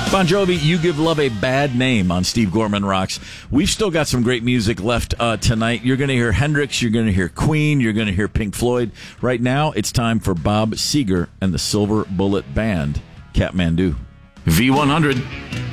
Bon Jovi, You Give Love a Bad Name on Steve Gorman Rocks. We've still got some great music left tonight. You're going to hear Hendrix, you're going to hear Queen, you're going to hear Pink Floyd. Right now, it's time for Bob Seger and the Silver Bullet Band, Kathmandu. V100.